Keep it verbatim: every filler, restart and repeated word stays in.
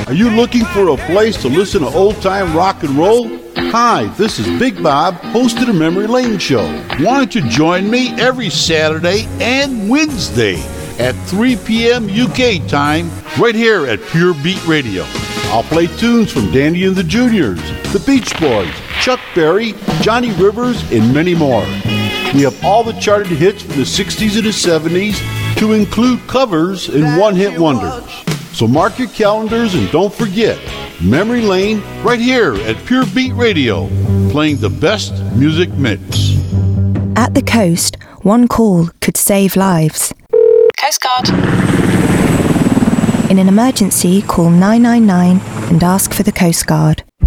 Are you looking for a place to listen to old-time rock and roll? Hi, this is Big Bob, host of the Memory Lane Show. Why don't you join me every Saturday and Wednesday at three p.m. U K time right here at Pure Beat Radio. I'll play tunes from Danny and the Juniors, the Beach Boys, Chuck Berry, Johnny Rivers, and many more. We have all the charted hits from the sixties and the seventies to include covers and one-hit wonders. So mark your calendars and don't forget, Memory Lane right here at Pure Beat Radio, playing the best music mix. At the coast, one call could save lives. Coast Guard. In an emergency, call nine nine nine and ask for the Coast Guard.